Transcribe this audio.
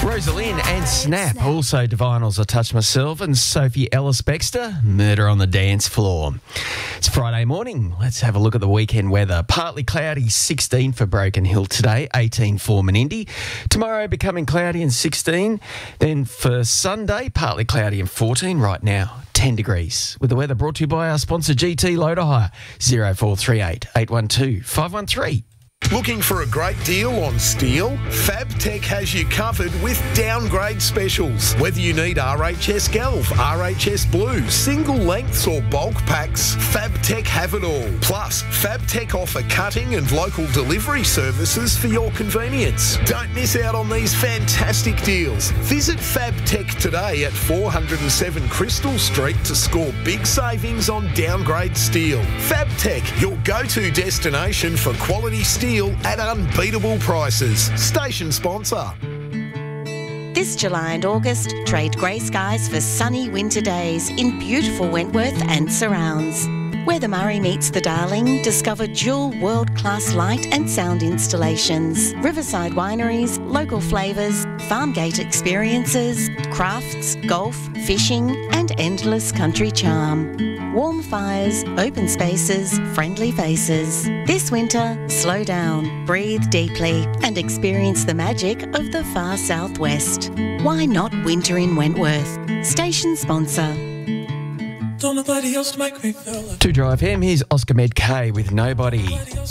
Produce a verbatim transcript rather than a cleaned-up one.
Rosalind and Snap, also Divinals, I Touch Myself, and Sophie Ellis-Bextor, Murder on the Dance Floor. It's Friday morning. Let's have a look at the weekend weather. Partly cloudy, sixteen for Broken Hill today, eighteen for Menindee. Tomorrow becoming cloudy and sixteen. Then for Sunday, partly cloudy and fourteen. Right now, ten degrees. With the weather brought to you by our sponsor G T Loader Hire, zero four three eight, eight one two, five one three. Looking for a great deal on steel? FabTech has you covered with downgrade specials. Whether you need R H S Galv, R H S Blue, single lengths or bulk packs, FabTech have it all. Plus, FabTech offer cutting and local delivery services for your convenience. Don't miss out on these fantastic deals. Visit FabTech today at four hundred seven Crystal Street to score big savings on downgrade steel. FabTech, your go-to destination for quality steel at unbeatable prices. Station sponsor. This July and August, trade grey skies for sunny winter days in beautiful Wentworth and surrounds. Where the Murray meets the Darling, discover dual world-class light and sound installations, riverside wineries, local flavours, farm gate experiences, crafts, golf, fishing and endless country charm. Warm fires, open spaces, friendly faces. This winter, slow down, breathe deeply and experience the magic of the far southwest. Why not winter in Wentworth? Station sponsor. Don't nobody else make me feel like To Drive Him, here's Oscar Med K with Nobody.